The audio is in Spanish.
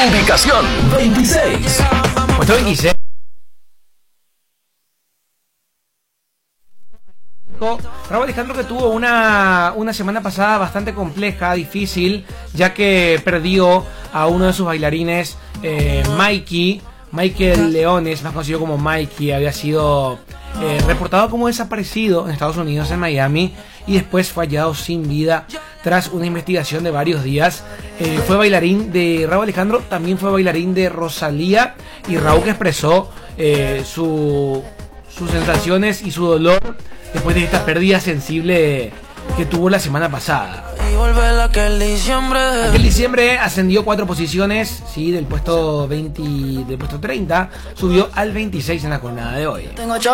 Ubicación 26. Puesto 26. Rauw Alejandro, que tuvo una semana pasada bastante compleja, difícil, ya que perdió a uno de sus bailarines, Michael Leones, más conocido como Mikey. Había sido reportado como desaparecido en Estados Unidos, en Miami, y después fue hallado sin vida tras una investigación de varios días. Fue bailarín de Rauw Alejandro, también fue bailarín de Rosalía, y Rauw, que expresó sus sensaciones y su dolor después de esta pérdida sensible que tuvo la semana pasada. Aquel diciembre ascendió 4 posiciones, sí, del puesto 20, del puesto 30, subió al 26 en la jornada de hoy.